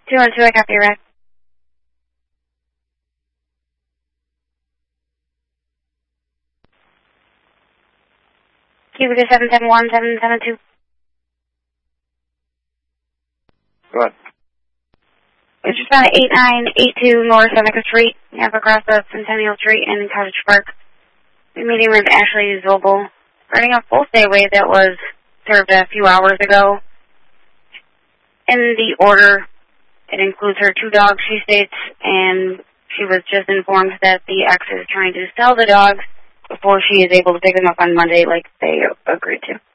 212, I copy your rec. Cubica 771-772. Go ahead. It's just on 8982 North Seneca Street, half across the Centennial Street in Cottage Park. The meeting with Ashley Zobel, starting a full stay away that was served a few hours ago. In the order, it includes her 2 dogs, she states, and she was just informed that the ex is trying to sell the dogs before she is able to pick them up on Monday like they agreed to.